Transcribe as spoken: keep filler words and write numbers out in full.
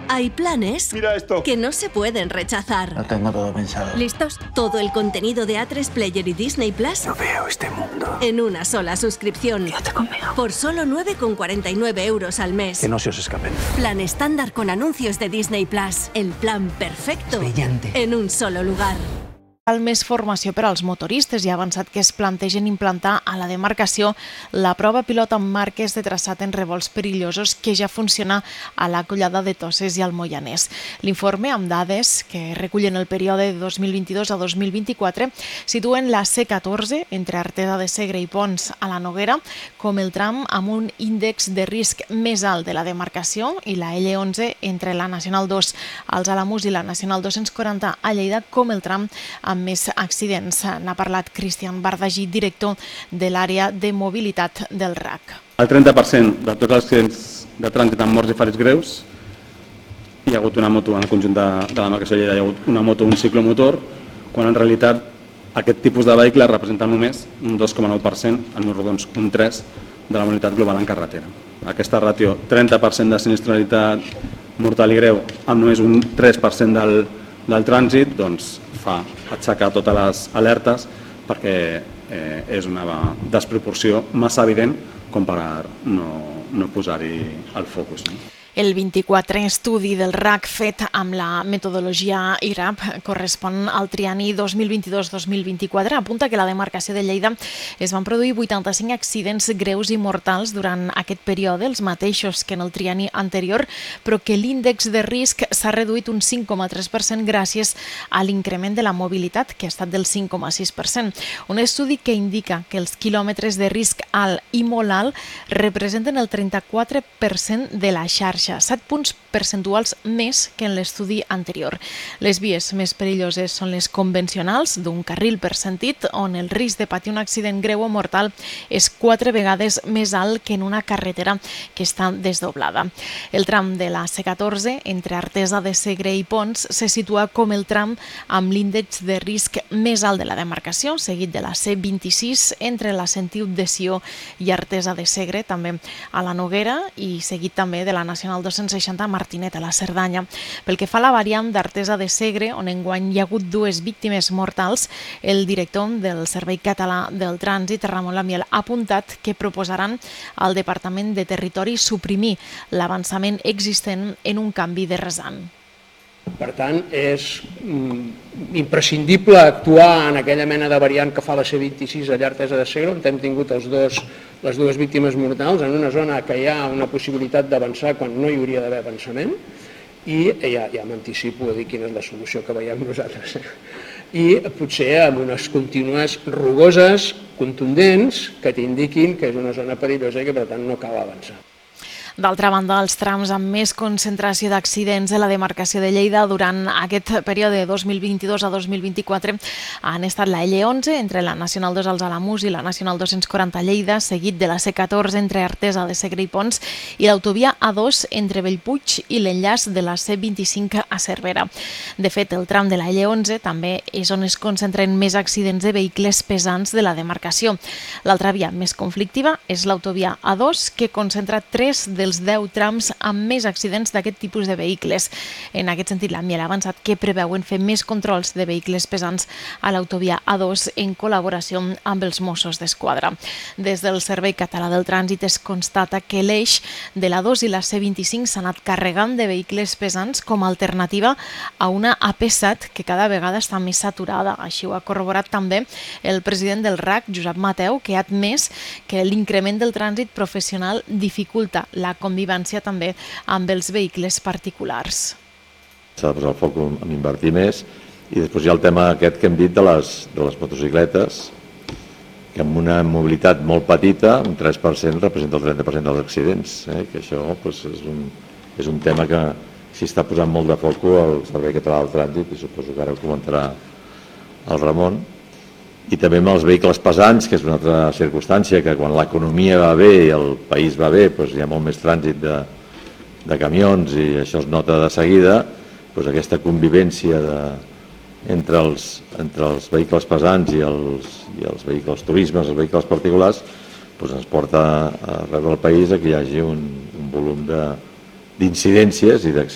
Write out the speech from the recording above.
Hay planes Mira esto. que no se pueden rechazar. Lo tengo todo pensado. ¿Listos? Todo el contenido de A tres Player y Disney Plus No veo este mundo. en una sola suscripción. Quédate conmigo. Por solo nueve con cuarenta y nueve euros al mes. Que no se os escapen. Plan estándar con anuncios de Disney Plus. El plan perfecto. Brillante. En un solo lugar. Cal més formació per als motoristes i ha avançat que es plantegen implantar a la demarcació la prova pilot amb marques de traçat en revolts perillosos que ja funciona a la Collada de Toses i al Moianès. L'informe, amb dades que recullen el període de dos mil vint-i-dos a dos mil vint-i-quatre, situen la C catorze entre Artesa de Segre i Pons a la Noguera com el tram amb un índex de risc més alt de la demarcació i la L onze entre la Nacional dos als Alamús i la Nacional dos-cents quaranta a Lleida com el tram amb amb més accidents. N'ha parlat Cristian Bardagí, director de l'àrea de mobilitat del R A C. El trenta per cent de tots els accidents de trànsit amb morts i ferits greus hi ha hagut una moto en el conjunt de, de la demarcació de Lleida, hi ha hagut una moto, un ciclomotor, quan en realitat aquest tipus de vehicle representa només un dos coma nou per cent, en uns rodons un tres per cent de la mobilitat global en carretera. Aquesta ràtio, trenta per cent de sinistralitat mortal i greu amb només un tres per cent del, del trànsit, doncs fa aixecar totes les alertes perquè eh, és una desproporció massa evident com per no, no posar-hi el focus. No? El vint-i-quatre estudi del R A C fet amb la metodologia I R A P correspon al trienni dos mil vint-i-dos dos mil vint-i-quatre. Apunta que a la demarcació de Lleida es van produir vuitanta-cinc accidents greus i mortals durant aquest període, els mateixos que en el trienni anterior, però que l'índex de risc s'ha reduït un cinc coma tres per cent gràcies a l'increment de la mobilitat, que ha estat del cinc coma sis per cent. Un estudi que indica que els quilòmetres de risc alt i molt alt representen el trenta-quatre per cent de la xarxa, set punts percentuals més que en l'estudi anterior. Les vies més perilloses són les convencionals, d'un carril per sentit, on el risc de patir un accident greu o mortal és quatre vegades més alt que en una carretera que està desdoblada. El tram de la C catorze, entre Artesa de Segre i Pons, se situa com el tram amb l'índex de risc més alt de la demarcació, seguit de la C vint-i-sis, entre la Sentiu de Sió i Artesa de Segre, també a la Noguera, i seguit també de la Nacional dos-cents seixanta Martinet a la Cerdanya. Pel que fa a la variant d'Artesa de Segre, on enguany hi ha hagut dues víctimes mortals, el director del Servei Català del Trànsit, Ramon Lamiel, ha apuntat que proposaran al Departament de Territori suprimir l'avançament existent en un canvi de rasant. Per tant, és imprescindible actuar en aquella mena de variant que fa la C vint-i-sis allà a Artesa de Segre, on hem tingut els dos, les dues víctimes mortals, en una zona que hi ha una possibilitat d'avançar quan no hi hauria d'haver avançament, i ja, ja m'anticipo a dir quina és la solució que veiem nosaltres. I potser amb unes contínues rugoses, contundents, que t'indiquin que és una zona perillosa i que per tant no cal avançar. D'altra banda, els trams amb més concentració d'accidents de la demarcació de Lleida durant aquest període de dos mil vint-i-dos a dos mil vint-i-quatre han estat la L onze entre la Nacional dos als Alamús i la Nacional dos-cents quaranta a Lleida, seguit de la C catorze entre Artesa de Segre i Pons i l'autovia A dos entre Bellpuig i l'enllaç de la C vint-i-cinc a Cervera. De fet, el tram de la L onze també és on es concentren més accidents de vehicles pesants de la demarcació. L'altra via més conflictiva és l'autovia A dos, que concentra tres dels els deu trams amb més accidents d'aquest tipus de vehicles. En aquest sentit, la Miel ha avançat que preveuen fer més controls de vehicles pesants a l'autovia A dos en col·laboració amb els Mossos d'Esquadra. Des del Servei Català del Trànsit es constata que l'eix de la dos i la C vint-i-cinc s'ha anat carregant de vehicles pesants com a alternativa a una A P set que cada vegada està més saturada. Així ho ha corroborat també el president del R A C, Josep Mateu, que ha admès que l'increment del trànsit professional dificulta la convivència també amb els vehicles particulars. S'ha de posar el foc en invertir més i després hi ha el tema aquest que hem dit de les, de les motocicletes, que amb una mobilitat molt petita, un tres per cent representa el trenta per cent dels accidents, eh? Que això pues, és, un, és un tema que s'hi està posant molt de foc al Servei Català del Trànsit i suposo que ara ho comentarà el Ramon. I també amb els vehicles pesants, que és una altra circumstància, que quan l'economia va bé i el país va bé, doncs hi ha molt més trànsit de, de camions i això es nota de seguida, doncs aquesta convivència de, entre, els, entre els vehicles pesants i els, i els vehicles turismes, els vehicles particulars, doncs ens porta arreu del país a que hi hagi un, un volum d'incidències i d'accidents